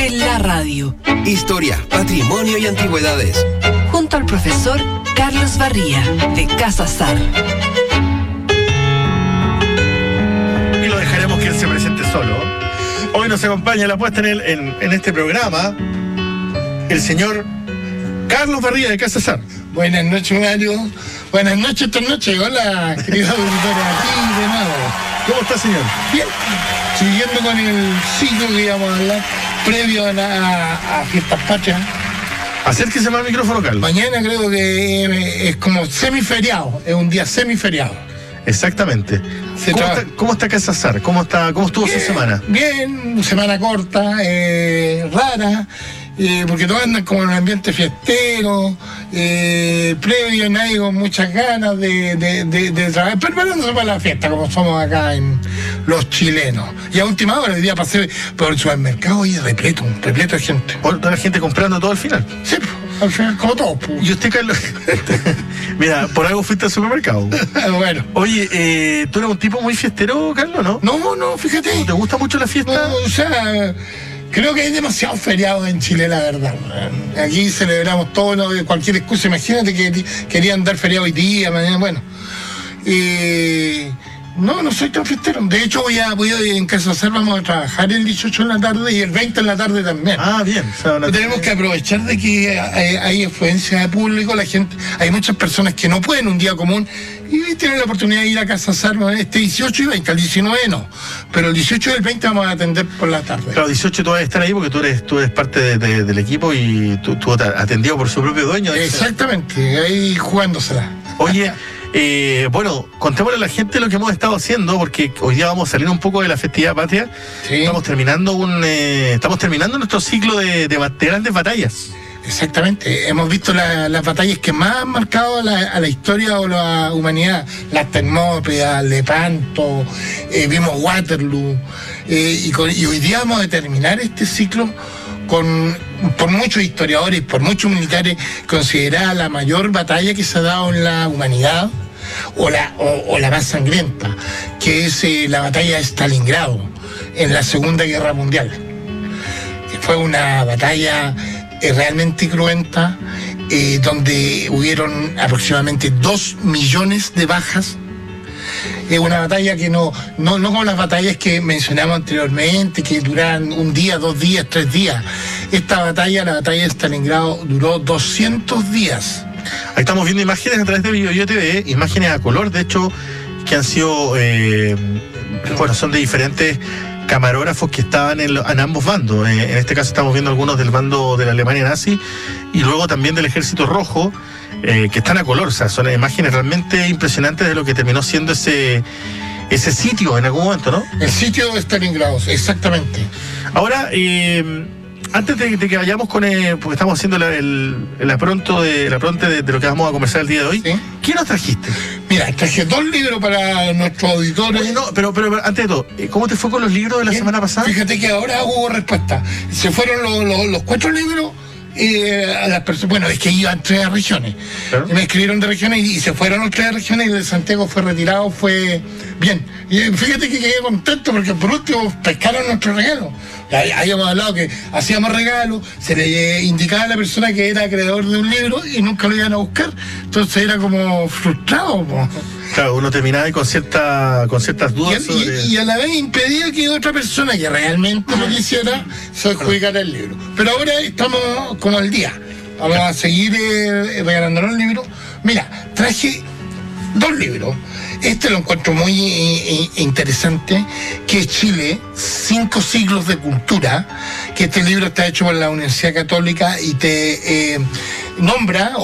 de la radio. Historia, patrimonio y antigüedades. Junto al profesor Carlos Barría, de Casa Sar. Y lo dejaremos que él se presente solo. Hoy nos acompaña la puesta en este programa el señor Carlos Barría, de Casa Sar. Buenas noches, Mario. Buenas noches esta noche. Hola, queridos auditores, aquí de nuevo. ¿Cómo está, señor? Bien. Siguiendo con el ciclo que íbamos a hablar previo a Fiestas Patrias. Acérquese más al micrófono, Carlos. Mañana creo que es como semiferiado, es un día semiferiado. Exactamente. ¿Cómo está Casa Sar? ¿Cómo estuvo bien, su semana? Bien, semana corta, rara, porque todos andan como en un ambiente fiestero, previo, nadie con muchas ganas de trabajar, preparándose para la fiesta, como somos acá en los chilenos. Y a última hora, hoy día pasé por el supermercado y repleto de gente. ¿Toda la gente comprando todo al final? Sí, al final, como todos. ¿Y usted, Carlos? Mira, por algo fuiste al supermercado. Bueno. Oye, ¿tú eres un tipo muy fiestero, Carlos, no? No, fíjate. ¿Te gusta mucho la fiesta? No, o sea, creo que hay demasiados feriados en Chile, la verdad. Aquí celebramos todo, ¿no? Cualquier excusa. Imagínate que querían dar feriado hoy día, mañana, bueno. No soy tan fiestero. De hecho, voy a en Casa Sar vamos a trabajar el 18 en la tarde y el 20 en la tarde también. Ah, bien. Tenemos que aprovechar de que hay afluencia de público, la gente, hay muchas personas que no pueden un día común y tienen la oportunidad de ir a Casa Sar este 18 y 20, al 19 no. Pero el 18 y el 20 vamos a atender por la tarde. Claro, 18 tú vas a estar ahí porque tú eres parte del equipo y tú atendido por su propio dueño. Exactamente, ahí jugándosela. Oye, bueno, contémosle a la gente lo que hemos estado haciendo, porque hoy día vamos a salir un poco de la festividad patria. Sí. Estamos terminando nuestro ciclo de grandes batallas. Exactamente, hemos visto las batallas que más han marcado a la historia o la humanidad, las Termópilas, Lepanto, vimos Waterloo, y hoy día vamos a terminar este ciclo por muchos historiadores, por muchos militares, considerada la mayor batalla que se ha dado en la humanidad, o la más sangrienta, que es la batalla de Stalingrado en la Segunda Guerra Mundial, que fue una batalla realmente cruenta, donde hubieron aproximadamente 2 millones de bajas. Es una batalla que no como las batallas que mencionamos anteriormente, que duran un día, 2 días, 3 días. Esta batalla, la batalla de Stalingrado, duró 200 días. Ahí estamos viendo imágenes a través de BioBio TV, imágenes a color, de hecho, que han sido, son de diferentes camarógrafos que estaban en ambos bandos. En este caso estamos viendo algunos del bando de la Alemania nazi y luego también del Ejército Rojo, que están a color. O sea, son imágenes realmente impresionantes de lo que terminó siendo ese sitio en algún momento, ¿no? El sitio de Stalingrado, exactamente. Ahora, antes de que vayamos porque estamos haciendo la pronto de lo que vamos a conversar el día de hoy, ¿sí? ¿Qué nos trajiste? Mira, traje 2 libros para nuestros auditores. Oye, no, pero antes de todo, ¿cómo te fue con los libros de la semana pasada? Fíjate que ahora hubo respuesta. Se fueron los 4 libros a las personas. Bueno, es que iban 3 regiones. ¿Claro? Y me escribieron de regiones y se fueron los 3 regiones y el de Santiago fue retirado, fue bien. Y fíjate que quedé contento porque por último pescaron nuestro regalo. Ahí hemos hablado que hacíamos regalos, se le indicaba a la persona que era creador de un libro y nunca lo iban a buscar. Entonces era como frustrado, po. Claro, uno terminaba con ciertas dudas y a la vez impedía que otra persona que realmente lo quisiera se adjudicara el libro. Pero ahora estamos como al día. Vamos a seguir regalándonos el libro. Mira, traje 2 libros. Este lo encuentro muy interesante, que es Chile, 5 siglos de cultura, que este libro está hecho por la Universidad Católica y te nombra